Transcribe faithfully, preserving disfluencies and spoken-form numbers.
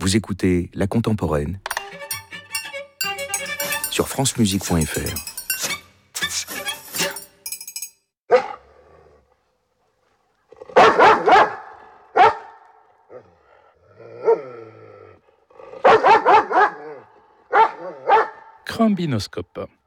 Vous écoutez La Contemporaine sur francemusique point f r. Crumbinoscope.